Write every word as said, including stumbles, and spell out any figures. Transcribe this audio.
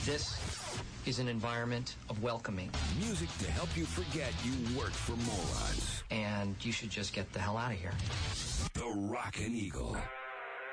This is an environment of welcoming. Music to help you forget you work for morons. And you should just get the hell out of here. The Rockin' Eagle.